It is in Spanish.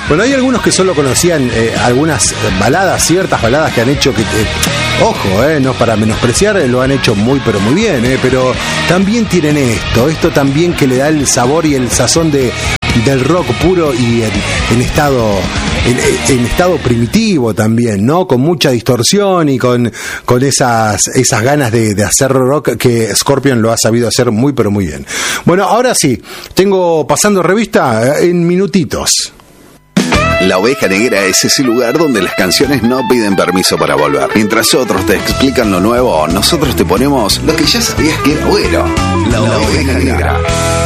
Bueno, hay algunos que solo conocían algunas baladas, ciertas baladas que han hecho que... ojo, no es para menospreciar, lo han hecho muy pero muy bien, pero también tienen esto también que le da el sabor y el sazón del rock puro y en estado primitivo también, ¿no? Con mucha distorsión y con esas ganas de hacer rock que Scorpion lo ha sabido hacer muy pero muy bien. Bueno, ahora sí, tengo pasando revista en minutitos. La Oveja Negra es ese lugar donde las canciones no piden permiso para volver. Mientras otros te explican lo nuevo, nosotros te ponemos lo que ya sabías que era bueno. La Oveja Negra.